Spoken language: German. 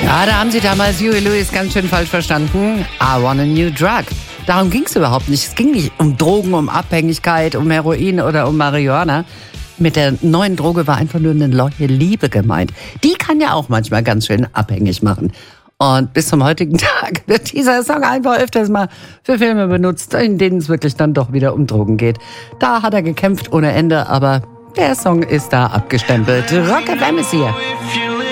Ja, da haben Sie damals Huey Lewis ganz schön falsch verstanden. I want a new drug. Darum ging es überhaupt nicht. Es ging nicht um Drogen, um Abhängigkeit, um Heroin oder um Marihuana. Mit der neuen Droge war einfach nur eine neue Liebe gemeint. Die kann ja auch manchmal ganz schön abhängig machen. Und bis zum heutigen Tag wird dieser Song einfach öfters mal für Filme benutzt, in denen es wirklich dann doch wieder um Drogen geht. Da hat er gekämpft ohne Ende, aber der Song ist da abgestempelt. Rock FM ist hier.